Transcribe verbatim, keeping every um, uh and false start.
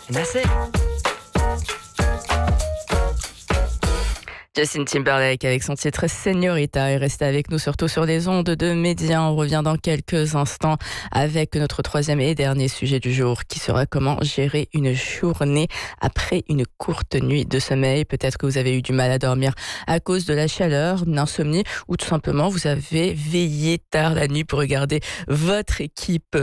Nasser. Justin Timberlake avec son titre Señorita est resté avec nous surtout sur les ondes de Média. On revient dans quelques instants avec notre troisième et dernier sujet du jour qui sera comment gérer une journée après une courte nuit de sommeil. Peut-être que vous avez eu du mal à dormir à cause de la chaleur, l'insomnie ou tout simplement vous avez veillé tard la nuit pour regarder votre équipe